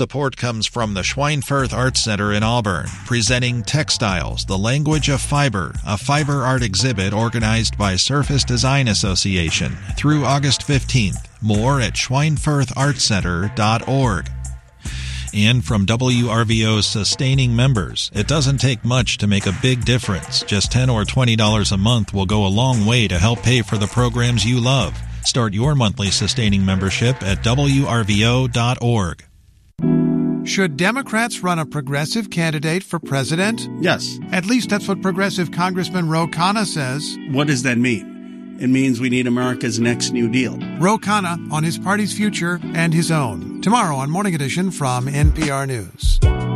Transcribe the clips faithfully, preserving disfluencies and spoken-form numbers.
Support comes from the Schweinfurth Art Center in Auburn, presenting Textiles, the Language of Fiber, a fiber art exhibit organized by Surface Design Association through August fifteenth. More at schweinfurth art center dot org. And from W R V O's sustaining members, it doesn't take much to make a big difference. Just ten dollars or twenty dollars a month will go a long way to help pay for the programs you love. Start your monthly sustaining membership at W R V O dot org. Should Democrats run a progressive candidate for president? Yes. At least that's what progressive Congressman Ro Khanna says. What does that mean? It means we need America's next New Deal. Ro Khanna on his party's future and his own. Tomorrow on Morning Edition from N P R News.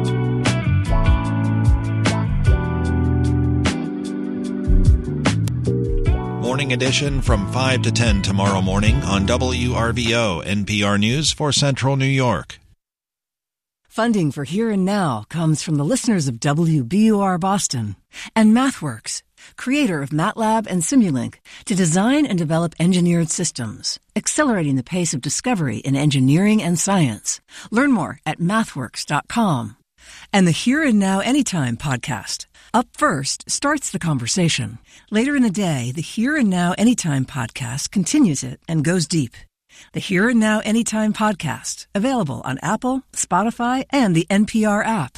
Morning Edition from five to ten tomorrow morning on W R V O, N P R News for Central New York. Funding for Here and Now comes from the listeners of W B U R Boston and MathWorks, creator of MATLAB and Simulink, to design and develop engineered systems, accelerating the pace of discovery in engineering and science. Learn more at mathworks dot com. And the Here and Now Anytime podcast. Up First starts the conversation. Later in the day, the Here and Now Anytime podcast continues it and goes deep. The Here and Now Anytime podcast, available on Apple, Spotify, and the N P R app.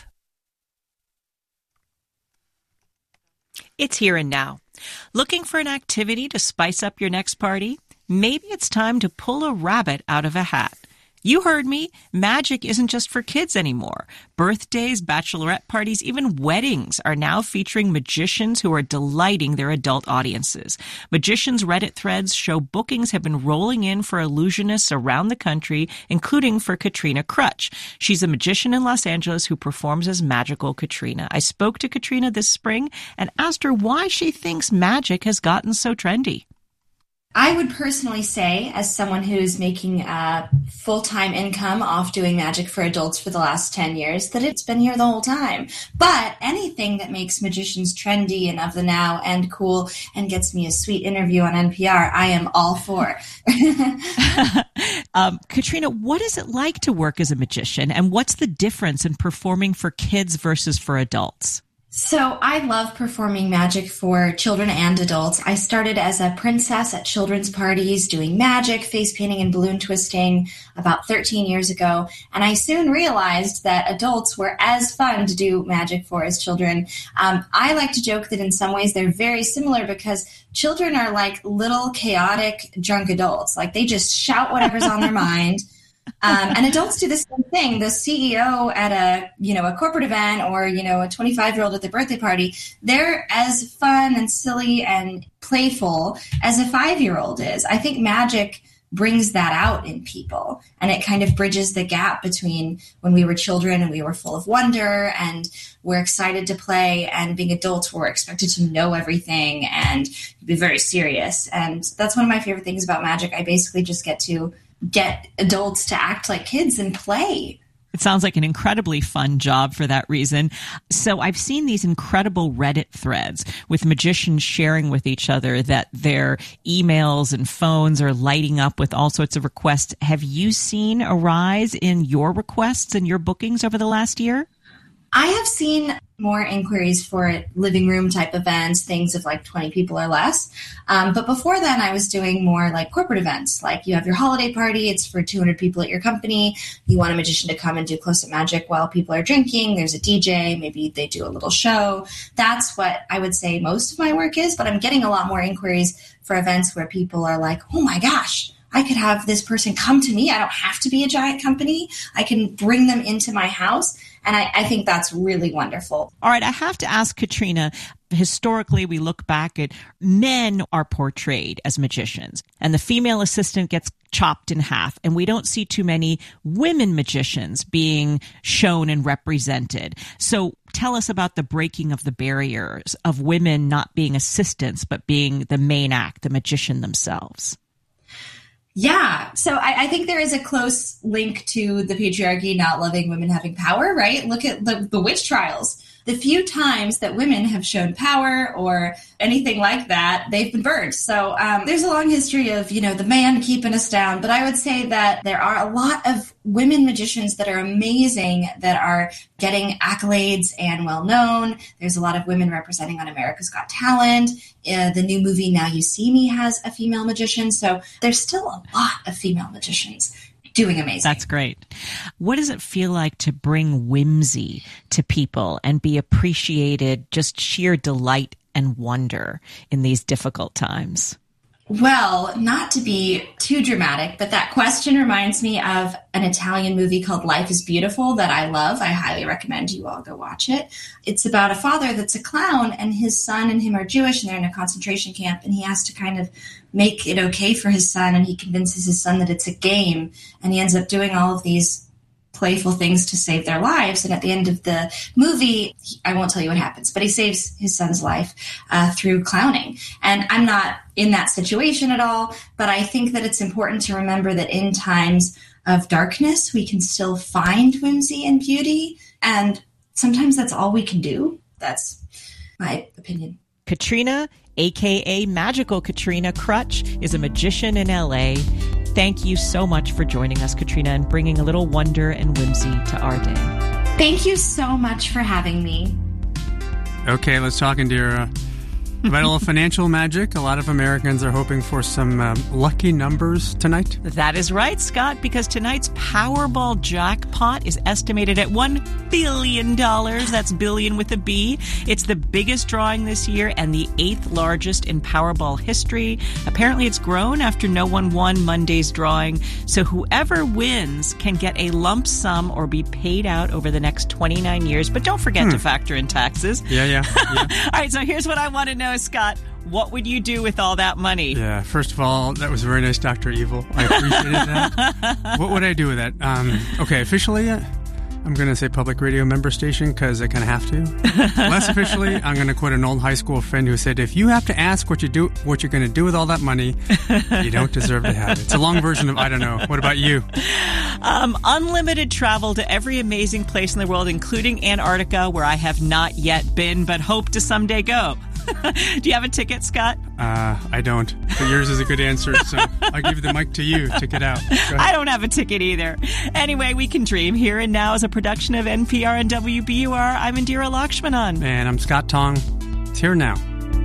It's Here and Now. Looking for an activity to spice up your next party? Maybe it's time to pull a rabbit out of a hat. You heard me. Magic isn't just for kids anymore. Birthdays, bachelorette parties, even weddings are now featuring magicians who are delighting their adult audiences. Magicians' Reddit threads show bookings have been rolling in for illusionists around the country, including for Katrina Crutch. She's a magician in Los Angeles who performs as Magical Katrina. I spoke to Katrina this spring and asked her why she thinks magic has gotten so trendy. I would personally say, as someone who's making a full-time income off doing magic for adults for the last ten years, that it's been here the whole time. But anything that makes magicians trendy and of the now and cool and gets me a sweet interview on N P R, I am all for. um, Katrina, what is it like to work as a magician, and what's the difference in performing for kids versus for adults? So I love performing magic for children and adults. I started as a princess at children's parties doing magic, face painting, and balloon twisting about thirteen years ago. And I soon realized that adults were as fun to do magic for as children. Um, I like to joke that in some ways they're very similar because children are like little chaotic drunk adults. Like they just shout whatever's on their mind. Um, and adults do the same thing. The C E O at a, you know, a corporate event or, you know, a twenty-five-year-old at their birthday party, they're as fun and silly and playful as a five-year-old is. I think magic brings that out in people, and it kind of bridges the gap between when we were children and we were full of wonder and we're excited to play, and being adults we're expected to know everything and be very serious. And that's one of my favorite things about magic. I basically just get to get adults to act like kids and play. It sounds like an incredibly fun job for that reason. So I've seen these incredible Reddit threads with magicians sharing with each other that their emails and phones are lighting up with all sorts of requests. Have you seen a rise in your requests and your bookings over the last year? I have seen more inquiries for living room type events, things of like twenty people or less. Um, but before then, I was doing more like corporate events. Like you have your holiday party, it's for two hundred people at your company. You want a magician to come and do close-up magic while people are drinking. There's a D J, maybe they do a little show. That's what I would say most of my work is. But I'm getting a lot more inquiries for events where people are like, oh my gosh, I could have this person come to me. I don't have to be a giant company. I can bring them into my house. And I, I think that's really wonderful. All right. I have to ask Katrina, historically, we look back at men are portrayed as magicians and the female assistant gets chopped in half. And we don't see too many women magicians being shown and represented. So tell us about the breaking of the barriers of women not being assistants, but being the main act, the magician themselves. Yeah. So I, I think there is a close link to the patriarchy not loving women having power, right? Look at the, the witch trials. the few times that women have shown power or anything like that, they've been burned. So um, there's a long history of, you know, the man keeping us down. But I would say that there are a lot of women magicians that are amazing, that are getting accolades and well known. There's a lot of women representing on America's Got Talent. Uh, the new movie Now You See Me has a female magician. So there's still a lot of female magicians doing amazing. That's great. What does it feel like to bring whimsy to people and be appreciated, just sheer delight and wonder in these difficult times? Well, not to be too dramatic, but that question reminds me of an Italian movie called Life is Beautiful that I love. I highly recommend you all go watch it. It's about a father that's a clown, and his son and him are Jewish, and they're in a concentration camp, and he has to kind of make it okay for his son, and he convinces his son that it's a game, and he ends up doing all of these playful things to save their lives. And at the end of the movie, I won't tell you what happens, but he saves his son's life uh, through clowning. And I'm not in that situation at all, but I think that it's important to remember that in times of darkness, we can still find whimsy and beauty. And sometimes that's all we can do. That's my opinion. Katrina, a k a. Magical Katrina Crutch, is a magician in L A. Thank you so much for joining us, Katrina, and bringing a little wonder and whimsy to our day. Thank you so much for having me. Okay, let's talk into your uh, vital financial magic. A lot of Americans are hoping for some um, lucky numbers tonight. That is right, Scott, because tonight's Powerball jackpot is estimated at one billion dollars. That's billion with a B. It's the biggest drawing this year and the eighth largest in Powerball history. Apparently, it's grown after no one won Monday's drawing. So whoever wins can get a lump sum or be paid out over the next twenty-nine years. But don't forget hmm. to factor in taxes. Yeah, yeah. yeah. All right, so here's what I want to know, Scott. What would you do with all that money? Yeah, first of all, that was very nice, Doctor Evil. I appreciated that. What would I do with that? Um, okay, officially, I'm going to say public radio member station because I kind of have to. Less officially, I'm going to quote an old high school friend who said, if you have to ask what you do, what you're going to do with all that money, you don't deserve to have it. It's a long version of I don't know. What about you? Um, unlimited travel to every amazing place in the world, including Antarctica, where I have not yet been, but hope to someday go. Do you have a ticket, Scott? Uh, I don't. But yours is a good answer, so I'll give the mic to you. Tick it out. I don't have a ticket either. Anyway, we can dream. Here and Now is a production of N P R and W B U R. I'm Indira Lakshmanan. And I'm Scott Tong. It's Here and Now.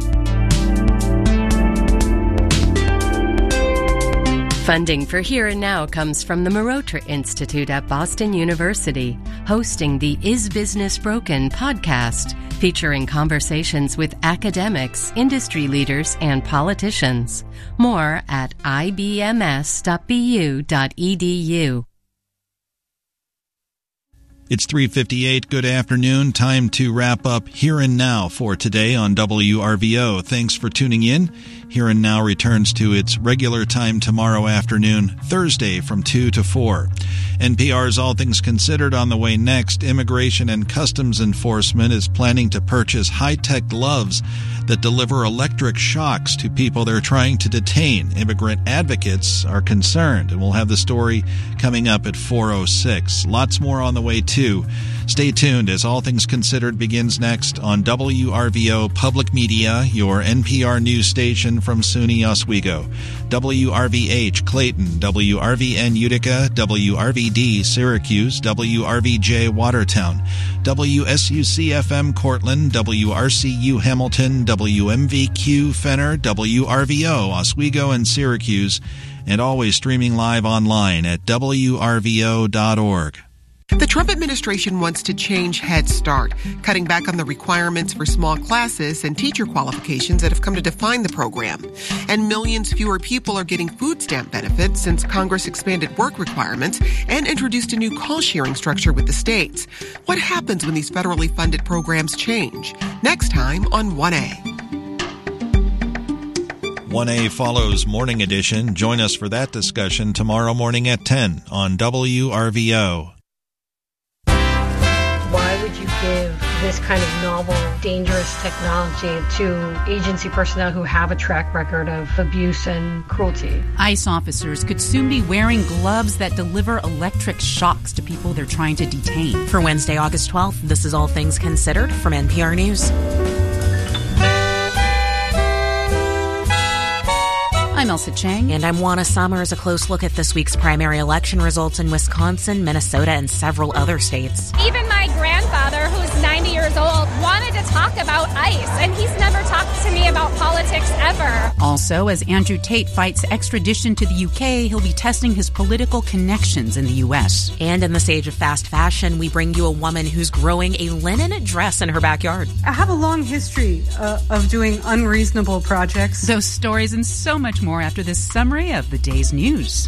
Funding for Here and Now comes from the Marotra Institute at Boston University, hosting the Is Business Broken podcast, featuring conversations with academics, industry leaders, and politicians. More at I B M S dot B U dot E D U. It's three fifty-eight. Good afternoon. Time to wrap up Here and Now for today on W R V O. Thanks for tuning in. Here and Now returns to its regular time tomorrow afternoon, Thursday from two to four. N P R's All Things Considered on the way next. Immigration and Customs Enforcement is planning to purchase high-tech gloves that deliver electric shocks to people they're trying to detain. Immigrant advocates are concerned, and we'll have the story coming up at four oh six. Lots more on the way, too. Stay tuned as All Things Considered begins next on W R V O Public Media, your N P R news station from SUNY Oswego. W R V H Clayton, W R V N Utica, W R V D Syracuse, W R V J Watertown, W S U C F M Cortland, W R C U Hamilton, W M V Q Fenner, W R V O Oswego and Syracuse, and always streaming live online at W R V O dot org. The Trump administration wants to change Head Start, cutting back on the requirements for small classes and teacher qualifications that have come to define the program. And millions fewer people are getting food stamp benefits since Congress expanded work requirements and introduced a new call-sharing structure with the states. What happens when these federally funded programs change? Next time on one A. one A follows Morning Edition. Join us for that discussion tomorrow morning at ten on W R V O. Why would you give this kind of novel, dangerous technology to agency personnel who have a track record of abuse and cruelty. ICE officers could soon be wearing gloves that deliver electric shocks to people they're trying to detain. For Wednesday, August twelfth, this is All Things Considered from N P R News. I'm Elsa Chang. And I'm Juana Summers. A close look at this week's primary election results in Wisconsin, Minnesota, and several other states. Even my grandfather, who's ninety years old, wanted to talk about ICE, and he's never talked to me about politics ever. Also, as Andrew Tate fights extradition to the U K, he'll be testing his political connections in the U S. And in this age of fast fashion, we bring you a woman who's growing a linen dress in her backyard. I have a long history uh, of doing unreasonable projects. Those stories and so much more after this summary of the day's news.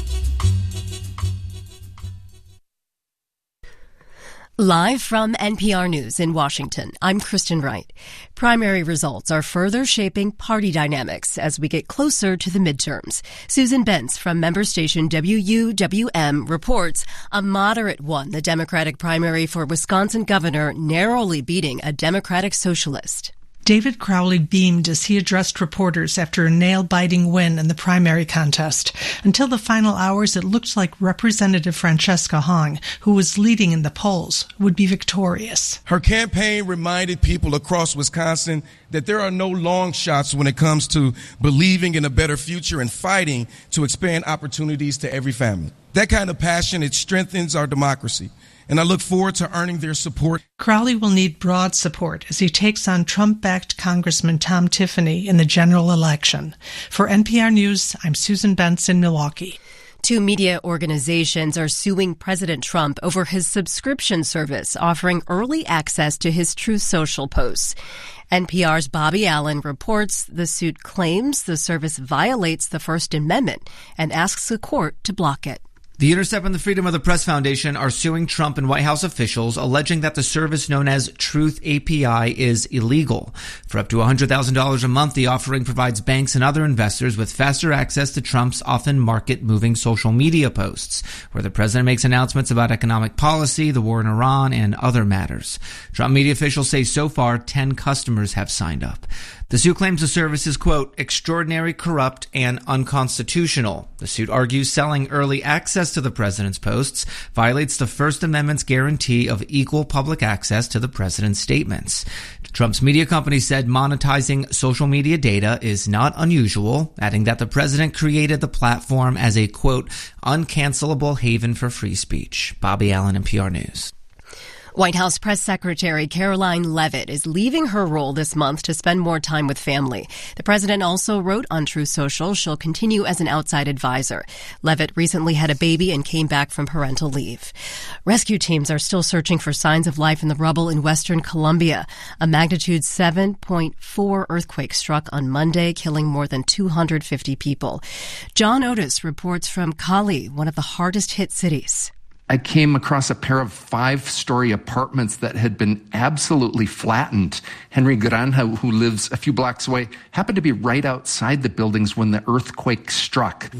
Live from N P R News in Washington, I'm Kristen Wright. Primary results are further shaping party dynamics as we get closer to the midterms. Susan Bentz from member station W U W M reports a moderate won the Democratic primary for Wisconsin governor, narrowly beating a Democratic socialist. David Crowley beamed as he addressed reporters after a nail-biting win in the primary contest. Until the final hours, it looked like Representative Francesca Hong, who was leading in the polls, would be victorious. Her campaign reminded people across Wisconsin that there are no long shots when it comes to believing in a better future and fighting to expand opportunities to every family. That kind of passion, it strengthens our democracy. And I look forward to earning their support. Crowley will need broad support as he takes on Trump-backed Congressman Tom Tiffany in the general election. For N P R News, I'm Susan Bentz in Milwaukee. Two media organizations are suing President Trump over his subscription service offering early access to his Truth Social posts. N P R's Bobby Allen reports the suit claims the service violates the First Amendment and asks the court to block it. The Intercept and the Freedom of the Press Foundation are suing Trump and White House officials, alleging that the service known as Truth A P I is illegal. For up to one hundred thousand dollars a month, the offering provides banks and other investors with faster access to Trump's often market-moving social media posts, where the president makes announcements about economic policy, the war in Iran, and other matters. Trump media officials say so far ten customers have signed up. The suit claims the service is, quote, extraordinary, corrupt, and unconstitutional. The suit argues selling early access to the president's posts violates the First Amendment's guarantee of equal public access to the president's statements. Trump's media company said monetizing social media data is not unusual, adding that the president created the platform as a, quote, uncancelable haven for free speech. Bobby Allen, N P R News. White House Press Secretary Caroline Leavitt is leaving her role this month to spend more time with family. The president also wrote on Truth Social she'll continue as an outside advisor. Leavitt recently had a baby and came back from parental leave. Rescue teams are still searching for signs of life in the rubble in western Colombia. A magnitude seven point four earthquake struck on Monday, killing more than two hundred fifty people. John Otis reports from Cali, one of the hardest hit cities. I came across a pair of five-story apartments that had been absolutely flattened. Henry Granja, who lives a few blocks away, happened to be right outside the buildings when the earthquake struck.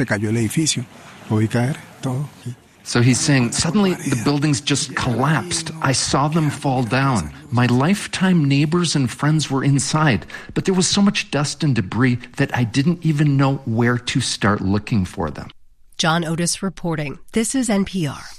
So he's saying, suddenly the buildings just collapsed. I saw them fall down. My lifetime neighbors and friends were inside, but there was so much dust and debris that I didn't even know where to start looking for them. John Otis reporting. This is N P R.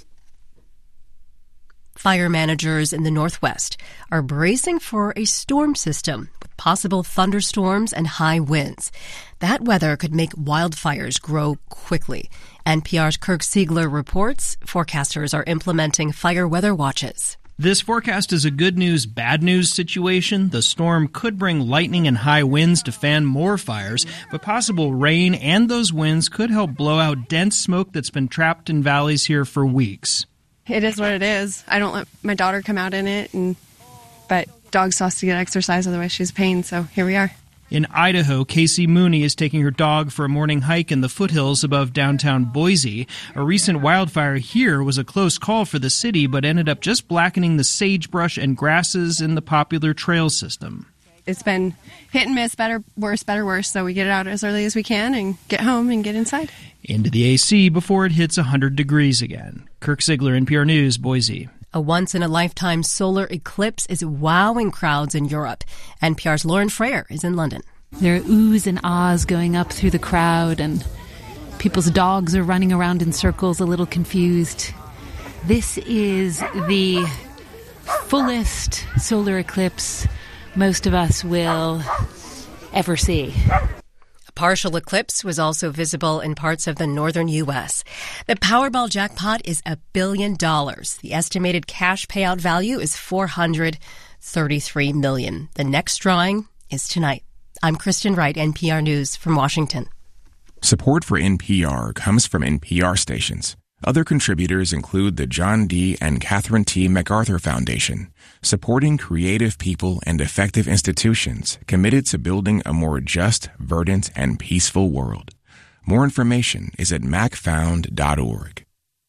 Fire managers in the Northwest are bracing for a storm system with possible thunderstorms and high winds. That weather could make wildfires grow quickly. N P R's Kirk Siegler reports forecasters are implementing fire weather watches. This forecast is a good news, bad news situation. The storm could bring lightning and high winds to fan more fires, but possible rain and those winds could help blow out dense smoke that's been trapped in valleys here for weeks. It is what it is. I don't let my daughter come out in it, and but dog still has to get exercise, otherwise she's pain, so here we are. In Idaho, Casey Mooney is taking her dog for a morning hike in the foothills above downtown Boise. A recent wildfire here was a close call for the city, but ended up just blackening the sagebrush and grasses in the popular trail system. It's been hit and miss, better, worse, better, worse, so we get it out as early as we can and get home and get inside. Into the A C before it hits one hundred degrees again. Kirk Siegler, N P R News, Boise. A once-in-a-lifetime solar eclipse is wowing crowds in Europe. N P R's Lauren Frayer is in London. There are oohs and ahs going up through the crowd, and people's dogs are running around in circles a little confused. This is the fullest solar eclipse most of us will ever see. A partial eclipse was also visible in parts of the northern U S. The Powerball jackpot is a billion dollars. The estimated cash payout value is four hundred thirty-three million dollars. The next drawing is tonight. I'm Kristen Wright, N P R News from Washington. Support for N P R comes from N P R stations. Other contributors include the John D. and Catherine T. MacArthur Foundation, supporting creative people and effective institutions committed to building a more just, verdant, and peaceful world. More information is at mac found dot org.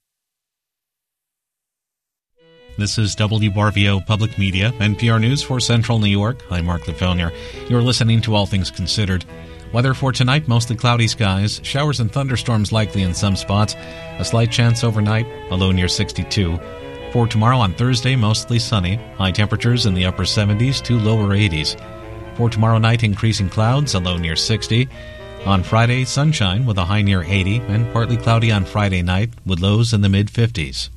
This is W R V O Public Media, N P R News for Central New York. I'm Mark Lefonier. You're listening to All Things Considered. Weather for tonight, mostly cloudy skies, showers and thunderstorms likely in some spots, a slight chance overnight, a low near sixty-two. For tomorrow on Thursday, mostly sunny, high temperatures in the upper seventies to lower eighties. For tomorrow night, increasing clouds, a low near sixty. On Friday, sunshine with a high near eighty, and partly cloudy on Friday night with lows in the mid-fifties.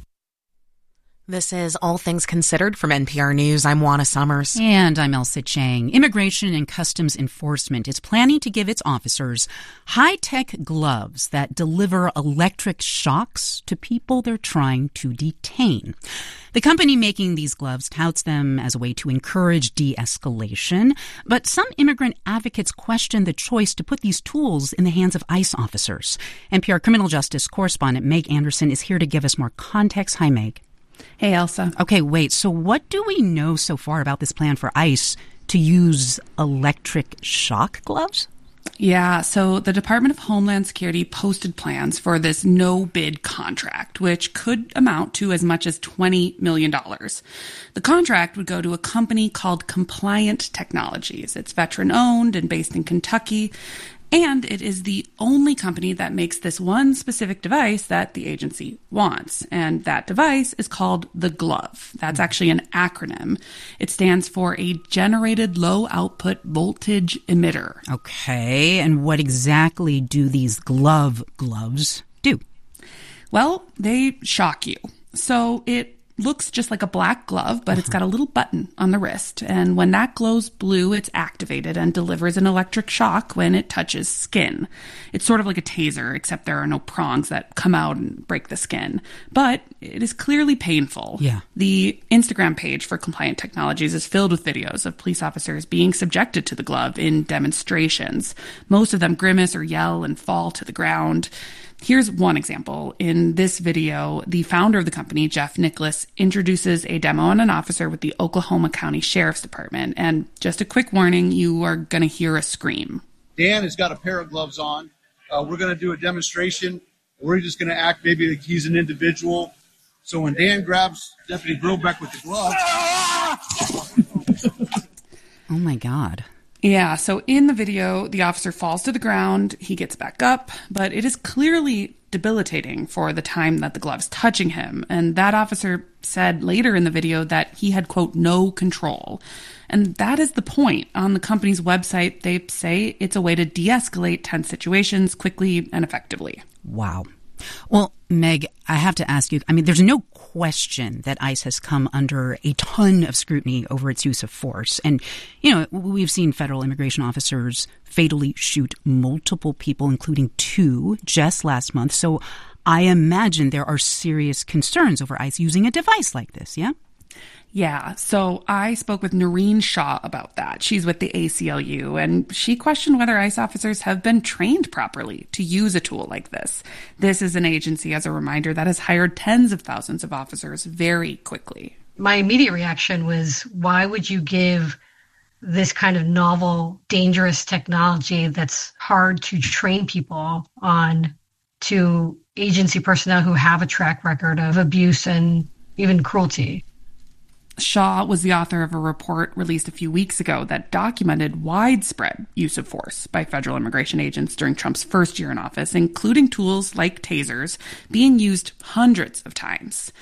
This is All Things Considered from N P R News. I'm Juana Summers. And I'm Elsa Chang. Immigration and Customs Enforcement is planning to give its officers high-tech gloves that deliver electric shocks to people they're trying to detain. The company making these gloves touts them as a way to encourage de-escalation, but some immigrant advocates question the choice to put these tools in the hands of ICE officers. N P R criminal justice correspondent Meg Anderson is here to give us more context. Hi, Meg. Hey, Elsa. Okay, wait. So what do we know so far about this plan for ICE to use electric shock gloves? Yeah, so the Department of Homeland Security posted plans for this no-bid contract, which could amount to as much as twenty million dollars. The contract would go to a company called Compliant Technologies. It's veteran-owned and based in Kentucky. And it is the only company that makes this one specific device that the agency wants. And that device is called the glove. That's actually an acronym. It stands for a generated low output voltage emitter. Okay. And what exactly do these glove gloves do? Well, they shock you. So it looks just like a black glove, but it's got a little button on the wrist. And when that glows blue, it's activated and delivers an electric shock when it touches skin. It's sort of like a taser, except there are no prongs that come out and break the skin. But it is clearly painful. Yeah. The Instagram page for Compliant Technologies is filled with videos of police officers being subjected to the glove in demonstrations. Most of them grimace or yell and fall to the ground. Here's one example. In this video, the founder of the company, Jeff Nicholas, introduces a demo on an officer with the Oklahoma County Sheriff's Department. And just a quick warning, you are going to hear a scream. Dan has got a pair of gloves on. Uh, we're going to do a demonstration. We're just going to act maybe like he's an individual. So when Dan grabs Deputy Grillbeck with the glove... Oh, my God. Yeah, so in the video, the officer falls to the ground, he gets back up, but it is clearly debilitating for the time that the glove's touching him. And that officer said later in the video that he had, quote, no control. And that is the point. On the company's website, they say it's a way to de-escalate tense situations quickly and effectively. Wow. Well, Meg, I have to ask you, I mean, there's no question that ICE has come under a ton of scrutiny over its use of force. And, you know, we've seen federal immigration officers fatally shoot multiple people, including two, just last month. So I imagine there are serious concerns over ICE using a device like this, yeah? Yeah, so I spoke with Noreen Shaw about that. She's with the A C L U, and she questioned whether ICE officers have been trained properly to use a tool like this. This is an agency, as a reminder, that has hired tens of thousands of officers very quickly. My immediate reaction was, why would you give this kind of novel, dangerous technology that's hard to train people on to agency personnel who have a track record of abuse and even cruelty? Shaw was the author of a report released a few weeks ago that documented widespread use of force by federal immigration agents during Trump's first year in office, including tools like tasers being used hundreds of times.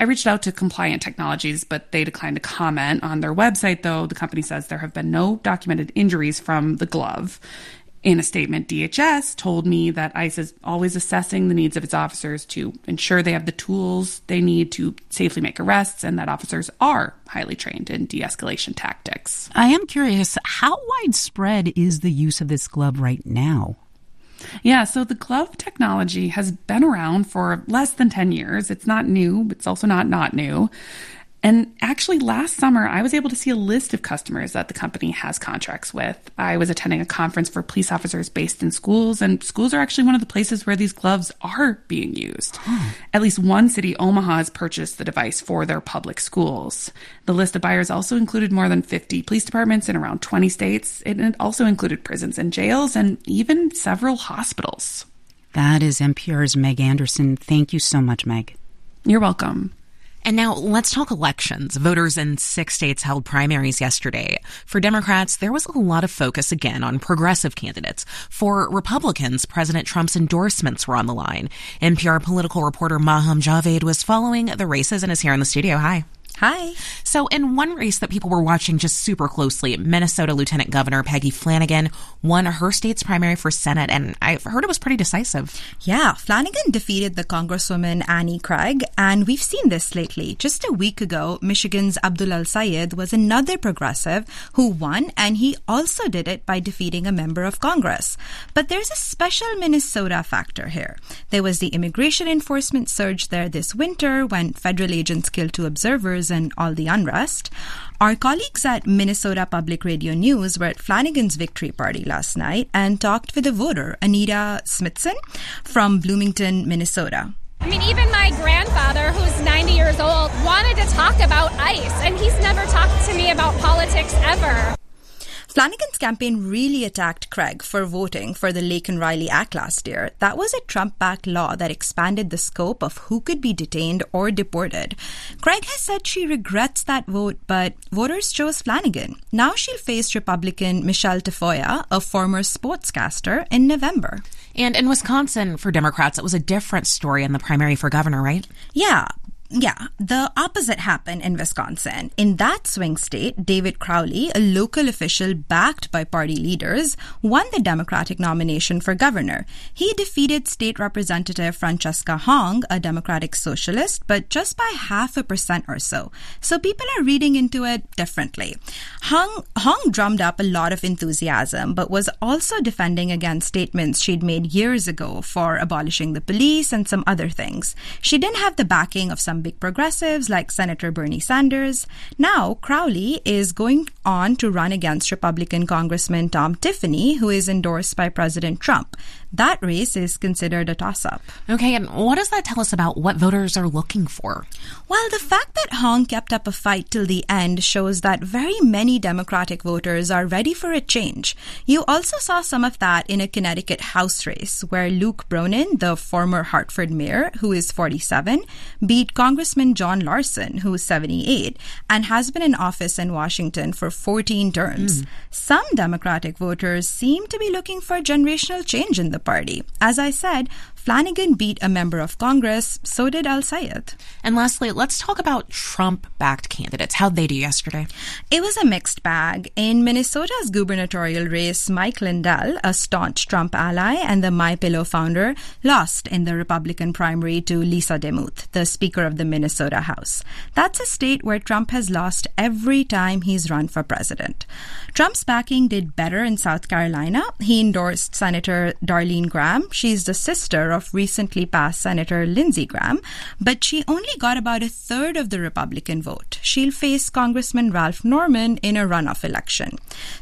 I reached out to Compliant Technologies, but they declined to comment. On their website, though, the company says there have been no documented injuries from the glove. In a statement, D H S told me that ICE is always assessing the needs of its officers to ensure they have the tools they need to safely make arrests, and that officers are highly trained in de-escalation tactics. I am curious, how widespread is the use of this glove right now? Yeah, so the glove technology has been around for less than ten years. It's not new, but it's also not not new. And actually, last summer, I was able to see a list of customers that the company has contracts with. I was attending a conference for police officers based in schools, and schools are actually one of the places where these gloves are being used. Oh. At least one city, Omaha, has purchased the device for their public schools. The list of buyers also included more than fifty police departments in around twenty states. It also included prisons and jails and even several hospitals. That is N P R's Meg Anderson. Thank you so much, Meg. You're welcome. And now let's talk elections. Voters in six states held primaries yesterday. For Democrats, there was a lot of focus again on progressive candidates. For Republicans, President Trump's endorsements were on the line. N P R political reporter Maham Javed was following the races and is here in the studio. Hi. Hi. So in one race that people were watching just super closely, Minnesota Lieutenant Governor Peggy Flanagan won her state's primary for Senate, and I've heard it was pretty decisive. Yeah, Flanagan defeated the Congresswoman Annie Craig, and we've seen this lately. Just a week ago, Michigan's Abdul Al-Sayed was another progressive who won, and he also did it by defeating a member of Congress. But there's a special Minnesota factor here. There was the immigration enforcement surge there this winter when federal agents killed two observers and all the unrest. Our colleagues at Minnesota Public Radio News were at Flanagan's victory party last night and talked with a voter, Anita Smithson, from Bloomington, Minnesota. I mean, even my grandfather, who's ninety years old, wanted to talk about ICE, and he's never talked to me about politics ever. Flanagan's campaign really attacked Craig for voting for the Laken-Riley Act last year. That was a Trump-backed law that expanded the scope of who could be detained or deported. Craig has said she regrets that vote, but voters chose Flanagan. Now she'll face Republican Michelle Tafoya, a former sportscaster, in November. And in Wisconsin, for Democrats, it was a different story in the primary for governor, right? Yeah. Yeah, the opposite happened in Wisconsin. In that swing state, David Crowley, a local official backed by party leaders, won the Democratic nomination for governor. He defeated State Representative Francesca Hong, a Democratic socialist, but just by half a percent or so. So people are reading into it differently. Hong, Hong drummed up a lot of enthusiasm, but was also defending against statements she'd made years ago for abolishing the police and some other things. She didn't have the backing of some big progressives like Senator Bernie Sanders. Now, Crowley is going on to run against Republican Congressman Tom Tiffany, who is endorsed by President Trump. That race is considered a toss-up. Okay, and what does that tell us about what voters are looking for? Well, the fact that Hong kept up a fight till the end shows that very many Democratic voters are ready for a change. You also saw some of that in a Connecticut House race, where Luke Bronin, the former Hartford mayor, who is forty-seven, beat Congressman John Larson, who is seventy-eight, and has been in office in Washington for fourteen terms. Mm. Some Democratic voters seem to be looking for generational change in the party. As I said, Flanagan beat a member of Congress, so did Al-Sayed. And lastly, let's talk about Trump-backed candidates. How'd they do yesterday? It was a mixed bag. In Minnesota's gubernatorial race, Mike Lindell, a staunch Trump ally and the MyPillow founder, lost in the Republican primary to Lisa DeMuth, the Speaker of the Minnesota House. That's a state where Trump has lost every time he's run for president. Trump's backing did better in South Carolina. He endorsed Senator Darlene Graham. She's the sister of recently passed Senator Lindsey Graham, but she only got about a third of the Republican vote. She'll face Congressman Ralph Norman in a runoff election.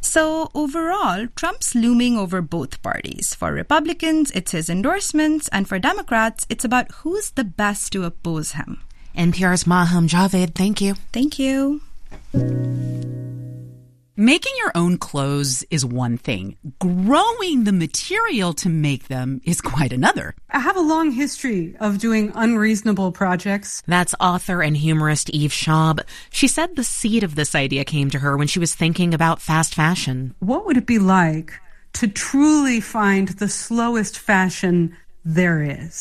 So overall, Trump's looming over both parties. For Republicans, it's his endorsements, and for Democrats, it's about who's the best to oppose him. N P R's Maham Javed, thank you. Thank you. Making your own clothes is one thing. Growing the material to make them is quite another. I have a long history of doing unreasonable projects. That's author and humorist Eve Schaub. She said the seed of this idea came to her when she was thinking about fast fashion. What would it be like to truly find the slowest fashion there is?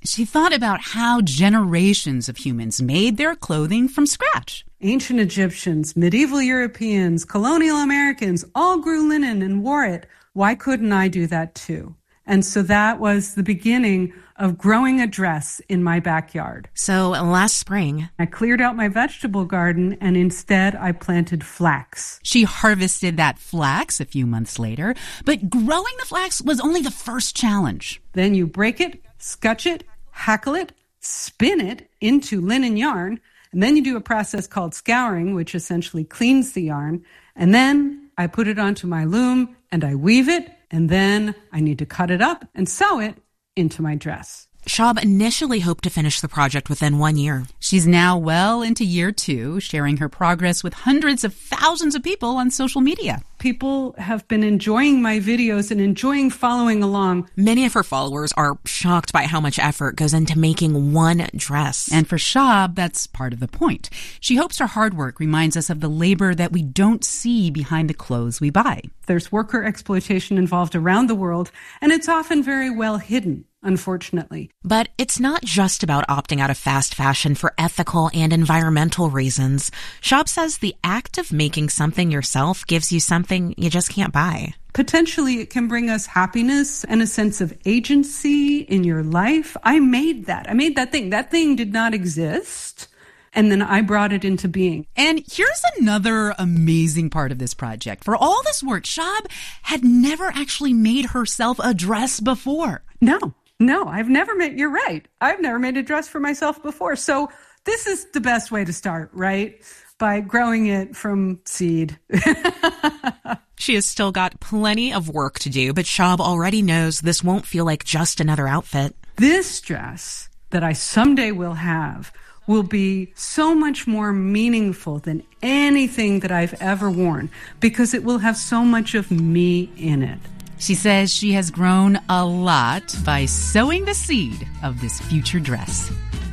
She thought about how generations of humans made their clothing from scratch. Ancient Egyptians, medieval Europeans, colonial Americans all grew linen and wore it. Why couldn't I do that too? And so that was the beginning of growing a dress in my backyard. So last spring, I cleared out my vegetable garden and instead I planted flax. She harvested that flax a few months later, but growing the flax was only the first challenge. Then you break it, scutch it, hackle it, spin it into linen yarn, and then you do a process called scouring, which essentially cleans the yarn. And then I put it onto my loom and I weave it, and then I need to cut it up and sew it into my dress. Schaub initially hoped to finish the project within one year. She's now well into year two, sharing her progress with hundreds of thousands of people on social media. People have been enjoying my videos and enjoying following along. Many of her followers are shocked by how much effort goes into making one dress. And for Schaub, that's part of the point. She hopes her hard work reminds us of the labor that we don't see behind the clothes we buy. There's worker exploitation involved around the world, and it's often very well hidden, unfortunately. But it's not just about opting out of fast fashion for ethical and environmental reasons. Schaub says the act of making something yourself gives you something you just can't buy. Potentially, it can bring us happiness and a sense of agency in your life. I made that. I made that thing. That thing did not exist. And then I brought it into being. And here's another amazing part of this project. For all this work, Schaub had never actually made herself a dress before. No. No, I've never made, you're right. I've never made a dress for myself before. So this is the best way to start, right? By growing it from seed. She has still got plenty of work to do, but Schaub already knows this won't feel like just another outfit. This dress that I someday will have will be so much more meaningful than anything that I've ever worn because it will have so much of me in it. She says she has grown a lot by sowing the seed of this future dress.